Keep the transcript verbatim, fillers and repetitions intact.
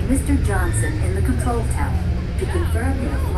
Mister Johnson in the control tower to confirm your